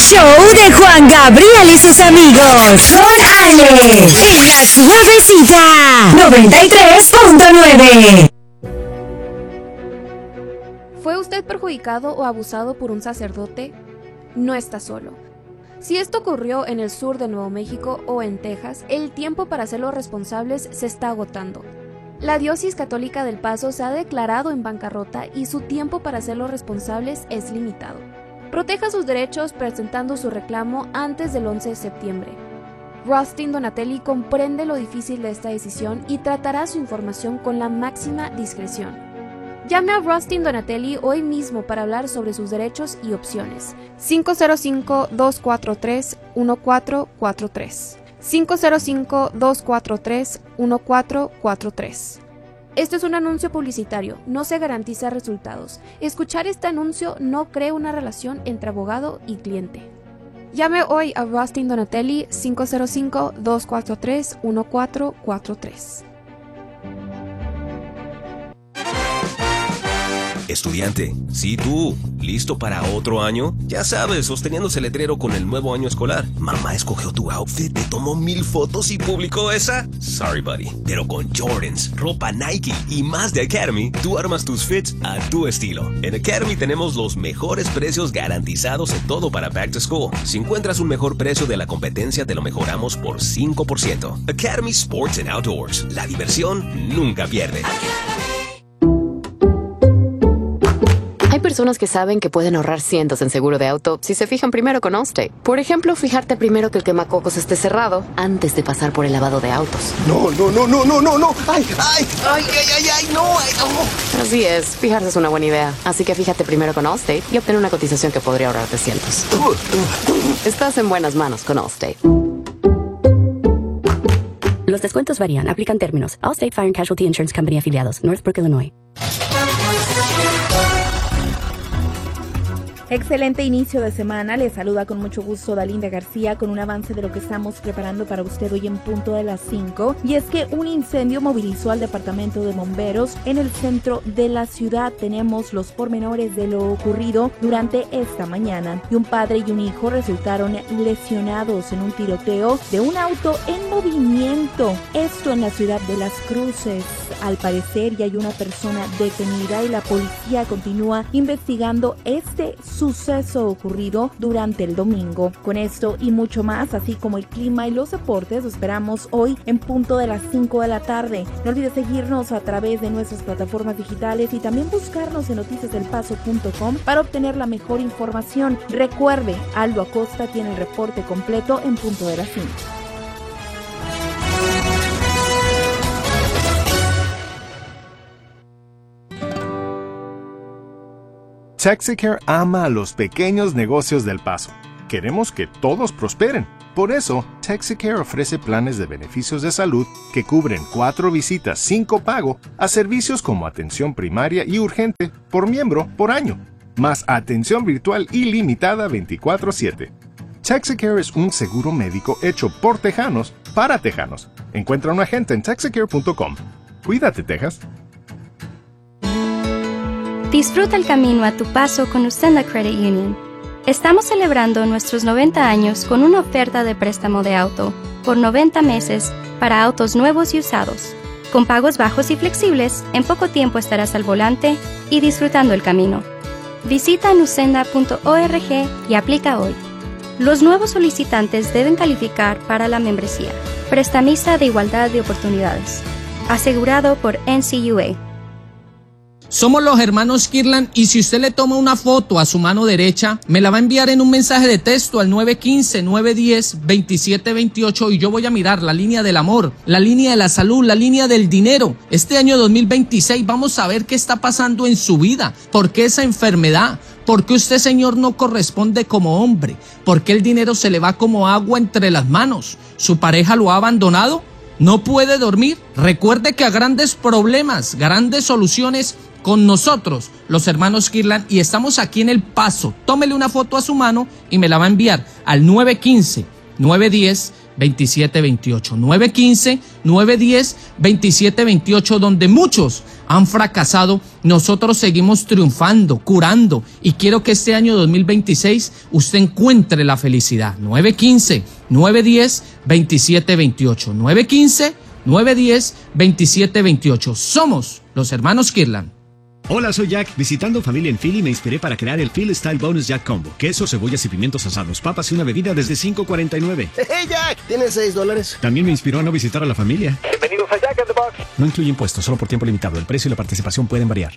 show de Juan Gabriel y sus amigos. Con Ale. En la Suavecita 93.9. ¿Fue usted perjudicado o abusado por un sacerdote? No está solo. Si esto ocurrió en el sur de Nuevo México o en Texas, el tiempo para hacerlos responsables se está agotando. La Diócesis Católica del Paso se ha declarado en bancarrota y su tiempo para hacerlos responsables es limitado. Proteja sus derechos presentando su reclamo antes del 11 de septiembre. Rustin Donatelli comprende lo difícil de esta decisión y tratará su información con la máxima discreción. Llame a Rustin Donatelli hoy mismo para hablar sobre sus derechos y opciones. 505-243-1443. 505-243-1443. Esto es un anuncio publicitario, no se garantiza resultados. Escuchar este anuncio no crea una relación entre abogado y cliente. Llame hoy a Rustin Donatelli 505-243-1443. Estudiante, sí tú, ¿listo para otro año? Ya sabes, sosteniendo ese letrero con el nuevo año escolar. Mamá escogió tu outfit, te tomó 1000 fotos y publicó esa. Sorry, buddy, pero con Jordans, ropa Nike y más de Academy, tú armas tus fits a tu estilo. En Academy tenemos los mejores precios garantizados en todo para Back to School. Si encuentras un mejor precio de la competencia, te lo mejoramos por 5%. Academy Sports and Outdoors, la diversión nunca pierde. Hay personas que saben que pueden ahorrar cientos en seguro de auto si se fijan primero con Allstate. Por ejemplo, fijarte primero que el quemacocos esté cerrado antes de pasar por el lavado de autos. No. ¡Ay, no! Así es, fijarse es una buena idea. Así que fíjate primero con Allstate y obtén una cotización que podría ahorrarte cientos. Estás en buenas manos con Allstate. Los descuentos varían. Aplican términos. Allstate Fire and Casualty Insurance Company afiliados. Northbrook, Illinois. Excelente inicio de semana, les saluda con mucho gusto Dalinda García con un avance de lo que estamos preparando para usted hoy en punto de las 5. Y es que un incendio movilizó al departamento de bomberos en el centro de la ciudad. Tenemos los pormenores de lo ocurrido durante esta mañana. Y un padre y un hijo resultaron lesionados en un tiroteo de un auto en movimiento. Esto en la ciudad de Las Cruces. Al parecer ya hay una persona detenida y la policía continúa investigando este suceso ocurrido durante el domingo. Con esto y mucho más, así como el clima y los deportes, lo esperamos hoy en punto de las 5 de la tarde. No olvides seguirnos a través de nuestras plataformas digitales y también buscarnos en noticiasdelpaso.com para obtener la mejor información. Recuerde, Aldo Acosta tiene el reporte completo en punto de las 5. Texicare ama a los pequeños negocios del Paso. Queremos que todos prosperen. Por eso, Texicare ofrece planes de beneficios de salud que cubren 4 visitas sin copago a servicios como atención primaria y urgente por miembro por año, más atención virtual ilimitada 24/7. Texicare es un seguro médico hecho por tejanos para tejanos. Encuentra un agente en texicare.com. Cuídate, Texas. Disfruta el camino a tu paso con Usenda Credit Union. Estamos celebrando nuestros 90 años con una oferta de préstamo de auto por 90 meses para autos nuevos y usados. Con pagos bajos y flexibles, en poco tiempo estarás al volante y disfrutando el camino. Visita nusenda.org y aplica hoy. Los nuevos solicitantes deben calificar para la membresía. Prestamista de igualdad de oportunidades. Asegurado por NCUA. Somos los hermanos Kirlan y si usted le toma una foto a su mano derecha, me la va a enviar en un mensaje de texto al 915-910-2728 y yo voy a mirar la línea del amor, la línea de la salud, la línea del dinero. Este año 2026 vamos a ver qué está pasando en su vida, por qué esa enfermedad, por qué usted, señor, no corresponde como hombre, por qué el dinero se le va como agua entre las manos, su pareja lo ha abandonado, no puede dormir. Recuerde que a grandes problemas, grandes soluciones con nosotros, los hermanos Kirlan, y estamos aquí en El Paso. Tómele una foto a su mano y me la va a enviar al 915-910 2728. 915-910-2728, donde muchos han fracasado, nosotros seguimos triunfando, curando, y quiero que este año 2026 usted encuentre la felicidad. 915-910-2728. 915-910-2728. Somos los hermanos Kirtland. Hola, soy Jack. Visitando familia en Philly me inspiré para crear el Philly Style Bonus Jack Combo. Queso, cebollas y pimientos asados, papas y una bebida desde $5.49. ¡Hey, Jack! ¿Tienes $6? También me inspiró a no visitar a la familia. Bienvenidos a Jack in the Box. No incluye impuestos, solo por tiempo limitado. El precio y la participación pueden variar.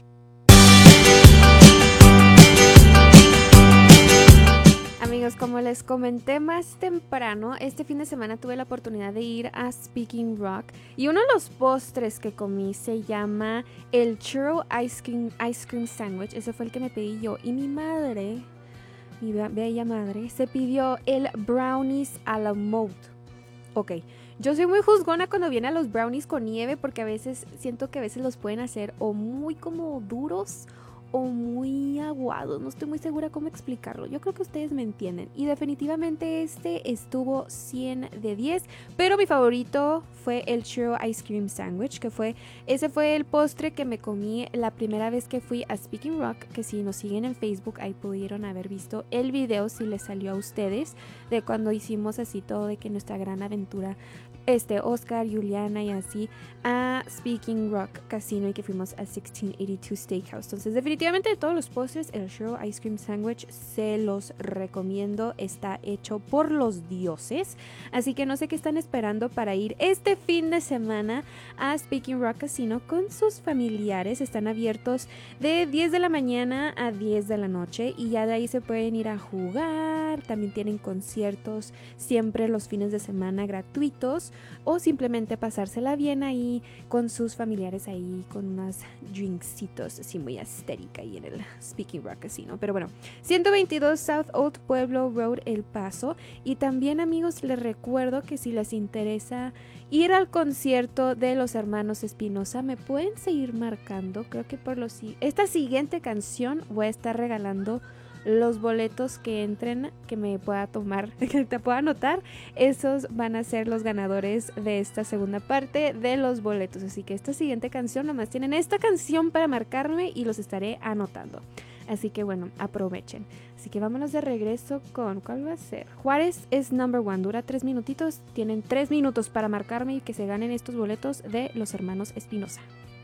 Amigos, como les comenté más temprano, este fin de semana tuve la oportunidad de ir a Speaking Rock y uno de los postres que comí se llama el Churro Ice Cream Sandwich. Ese fue el que me pedí yo, y mi madre, mi bella madre, se pidió el Brownies a la Mode. Ok, yo soy muy juzgona cuando viene a los brownies con nieve, porque a veces siento que a veces los pueden hacer o muy como duros o muy aguados, no estoy muy segura cómo explicarlo. Yo creo que ustedes me entienden. Y definitivamente este estuvo 100 de 10, pero mi favorito fue el Churro Ice Cream Sandwich, ese fue el postre que me comí la primera vez que fui a Speaking Rock, que si nos siguen en Facebook ahí pudieron haber visto el video, si les salió a ustedes, de cuando hicimos así todo, de que nuestra gran aventura, Oscar, Juliana y así, a Speaking Rock Casino, y que fuimos a 1682 Steakhouse. Entonces definitivamente de todos los postres, el Churro Ice Cream Sandwich se los recomiendo, está hecho por los dioses, así que no sé qué están esperando para ir este fin de semana a Speaking Rock Casino con sus familiares. Están abiertos de 10 de la mañana a 10 de la noche y ya de ahí se pueden ir a jugar. También tienen conciertos siempre los fines de semana gratuitos, o simplemente pasársela bien ahí con sus familiares, ahí con unos drinksitos así muy asterica ahí en el Speaking Rock Casino. Pero bueno, 122 South Old Pueblo Road, El Paso. Y también, amigos, les recuerdo que si les interesa ir al concierto de los hermanos Espinosa, me pueden seguir marcando. Creo que por esta siguiente canción voy a estar regalando los boletos que entren, que me pueda tomar, que te pueda anotar. Esos van a ser los ganadores de esta segunda parte de los boletos. Así que esta siguiente canción, nomás tienen esta canción para marcarme y los estaré anotando. Así que bueno, aprovechen. Así que vámonos de regreso con, ¿cuál va a ser? Juárez es number one, dura 3 minutitos. Tienen 3 minutos para marcarme y que se ganen estos boletos de los hermanos Espinosa.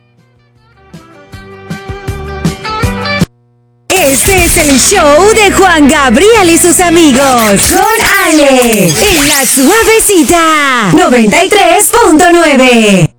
Este es el show de Juan Gabriel y sus amigos. Con Ale. En La Suavecita 93.9.